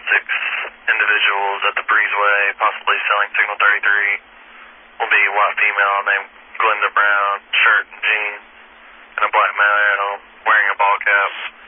6 individuals at the breezeway, possibly selling Signal 33. Will be a white female named Glenda Brown, shirt and jeans, and a black male wearing a ball cap.